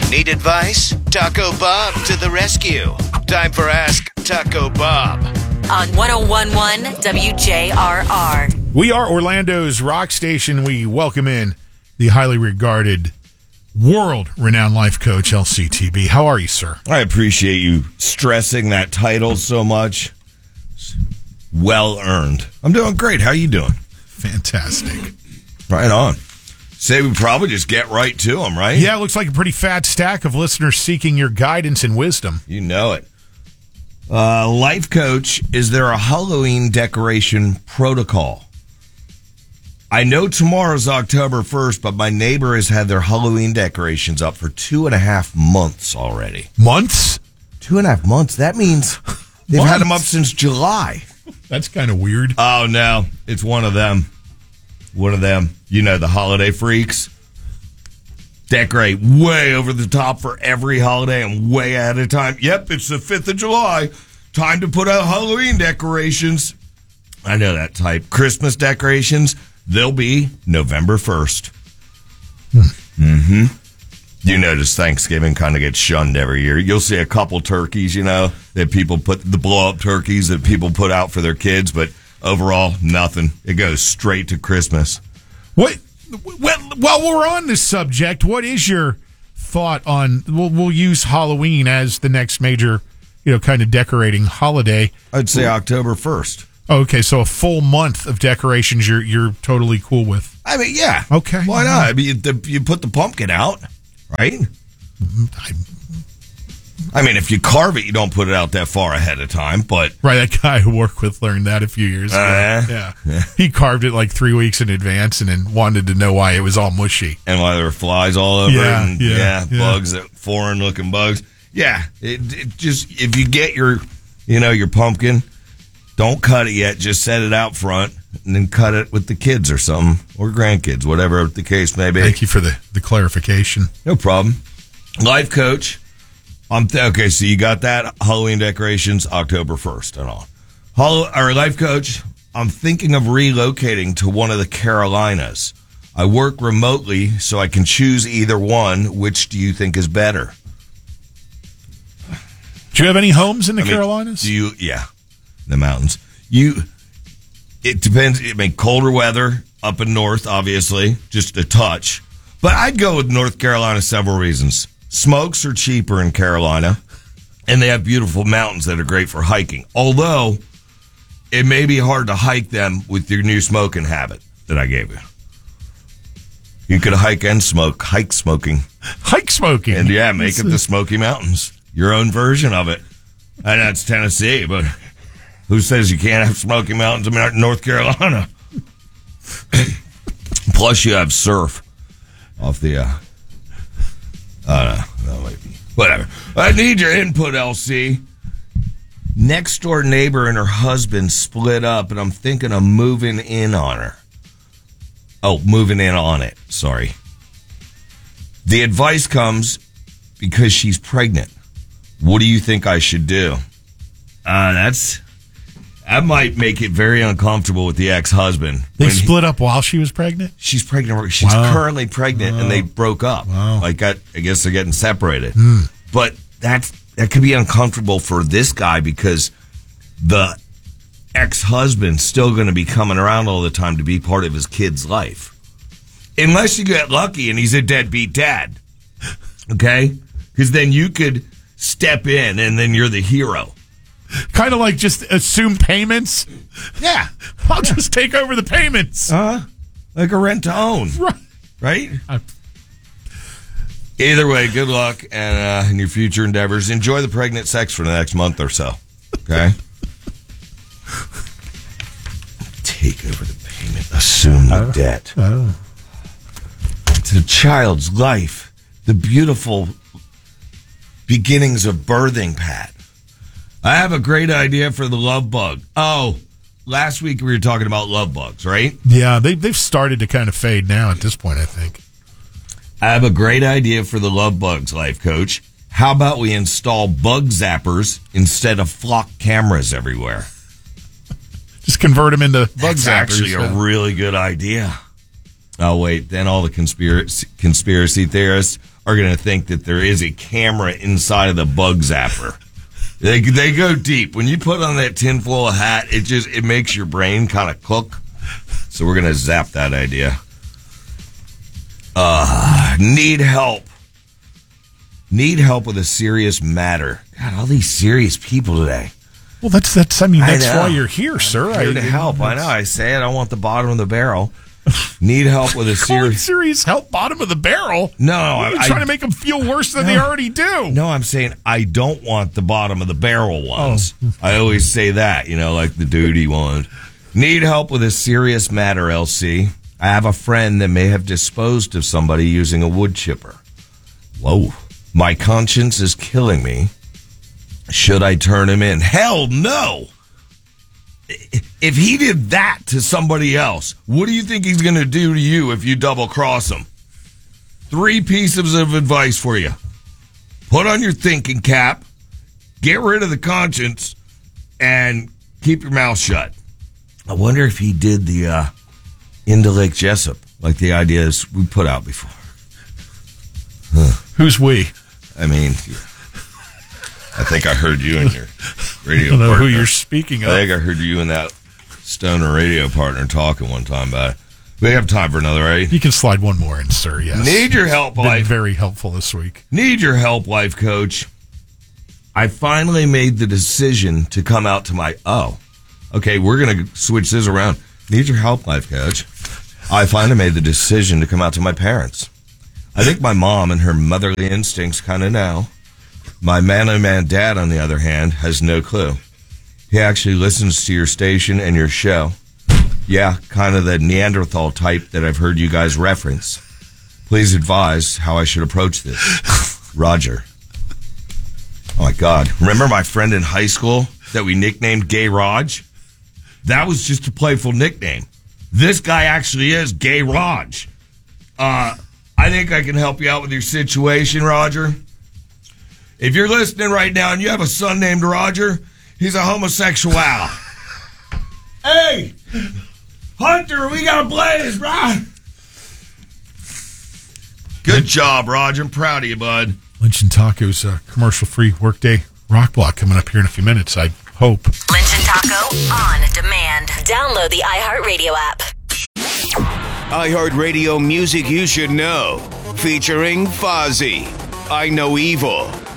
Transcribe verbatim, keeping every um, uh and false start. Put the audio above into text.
Need advice? Taco Bob to the rescue. Time for Ask Taco Bob. On one oh one point one W J R R. We are Orlando's rock station. We welcome in the highly regarded, world-renowned life coach, L C T B. How are you, sir? I appreciate you stressing that title so much. Well earned. I'm doing great. How you doing? Fantastic. Right on. Say we probably just get right to them, right? Yeah, it looks like a pretty fat stack of listeners seeking your guidance and wisdom. You know it. Uh, life coach, is there a Halloween decoration protocol? I know tomorrow's October first, but my neighbor has had their Halloween decorations up for two and a half months already. Months? Two and a half months? That means they've Months. had them up since July. That's kind of weird. Oh, no. It's one of them. One of them. You know, the holiday freaks. Decorate way over the top for every holiday and way ahead of time. Yep, it's the fifth of July. Time to put out Halloween decorations. I know that type. Christmas decorations, they'll be November first. Hmm. Mm-hmm. You notice Thanksgiving kind of gets shunned every year. You'll see a couple turkeys, you know, that people put, the blow-up turkeys that people put out for their kids, but overall, nothing. It goes straight to Christmas. What? Well, while we're on this subject, what is your thought on, we'll, we'll use Halloween as the next major, you know, kind of decorating holiday. I'd say October first. Okay, so a full month of decorations you're you're totally cool with. I mean, yeah. Okay. Why not? I mean, you, the, you put the pumpkin out, right? I, I mean, if you carve it, you don't put it out that far ahead of time, but... Right, that guy who worked with learned that a few years ago. Uh, yeah. yeah. He carved it like three weeks in advance and then wanted to know why it was all mushy. And why there were flies all over Yeah, it. And, yeah, yeah, yeah. bugs, foreign-looking bugs. Yeah, it, it just, if you get your, you know, your pumpkin, don't cut it yet. Just set it out front and then cut it with the kids or something, or grandkids, whatever the case may be. Thank you for the, the clarification. No problem. Life coach. Um, th- okay, so you got that. Halloween decorations, October first and all. Hall- our life coach, I'm thinking of relocating to one of the Carolinas. I work remotely, so I can choose either one. Which do you think is better? Do you have any homes in the I mean, Carolinas? Do you? Yeah, the mountains. You. It depends. I mean, colder weather up in north, obviously, just a touch. But I'd go with North Carolina several reasons. Smokes are cheaper in Carolina, and they have beautiful mountains that are great for hiking. Although, it may be hard to hike them with your new smoking habit that I gave you. You could hike and smoke. Hike smoking. Hike smoking. And yeah, make it the Smoky Mountains. Your own version of it. I know it's Tennessee, but who says you can't have Smoky Mountains in North Carolina? Plus, you have surf off the... Uh, Uh, no, maybe. Whatever. I need your input, L C. Next door neighbor and her husband split up, and I'm thinking of moving in on her. Oh, moving in on it. Sorry. The advice comes because she's pregnant. What do you think I should do? Uh, that's... That might make it very uncomfortable with the ex-husband. They When he- split up while she was pregnant? She's pregnant. She's Wow. currently pregnant, Wow. and they broke up. Wow. Like, I, I guess they're getting separated. Mm. But that's that could be uncomfortable for this guy because the ex-husband's still going to be coming around all the time to be part of his kid's life, unless you get lucky and he's a deadbeat dad. Okay, because then you could step in, and then you're the hero. Kind of like just assume payments? Yeah, I'll just take over the payments. uh, like a rent to own, Right. right? I- Either way, good luck and uh, in your future endeavors. Enjoy the pregnant sex for the next month or so. Okay? Take over the payment. Assume the debt. Oh. It's a child's life. The beautiful beginnings of birthing, Pat. I have a great idea for the love bug. Oh, last week we were talking about love bugs, right? Yeah, they, they've started to kind of fade now at this point, I think. I have a great idea for the love bugs, life coach. How about we install bug zappers instead of flock cameras everywhere? Just convert them into bug That's zappers. actually a really good idea. Oh, wait. Then all the conspiracy, conspiracy theorists are going to think that there is a camera inside of the bug zapper. They they go deep. When you put on that tinfoil hat, it just it makes your brain kind of cook. So we're going to zap that idea. Uh, need help. Need help with a serious matter. God, all these serious people today. Well, that's that's. I mean, I that's know. why you're here, sir. I'm here to I, help. I know. I say it. I want the bottom of the barrel. Need help with a Calling serious. serious help, bottom of the barrel. No, You're I, trying I, to make them feel worse than No. they already do. No, I'm saying I don't want the bottom of the barrel ones. Oh. I always say that, you know, like the duty one. Need help with a serious matter, L C. I have a friend that may have disposed of somebody using a wood chipper. Whoa. My conscience is killing me. Should I turn him in? Hell no. If he did that to somebody else, what do you think he's going to do to you if you double cross him? Three pieces of advice for you. Put on your thinking cap, get rid of the conscience, and keep your mouth shut. I wonder if he did the uh, into Lake Jessup, like the ideas we put out before. Huh. Who's we? I mean, I think I heard you and your radio I don't know partner. who you're speaking of. I think I heard you and that stoner radio partner talking one time about it. We have time for another, right? You can slide one more in, sir. Yes. Need your help, Been life. very helpful this week. Need your help, life coach. I finally made the decision to come out to my, oh, okay, we're going to switch this around. Need your help, life coach. I finally made the decision to come out to my parents. I think my mom and her motherly instincts kind of know. My manly man dad, on the other hand, has no clue. He actually listens to your station and your show. Yeah, kind of the Neanderthal type that I've heard you guys reference. Please advise how I should approach this. Roger. Oh, my God. Remember my friend in high school that we nicknamed Gay Raj? That was just a playful nickname. This guy actually is Gay Raj. Uh, I think I can help you out with your situation, Roger. If you're listening right now and you have a son named Roger, he's a homosexual. Hey, Hunter, we got a blaze, bro. Good job, Roger. I'm proud of you, bud. Lynch and Tacos, uh, commercial-free workday rock block coming up here in a few minutes, I hope. Lynch and Taco on demand. Download the iHeartRadio app. iHeartRadio music you should know. Featuring Fozzy. I Know Evil.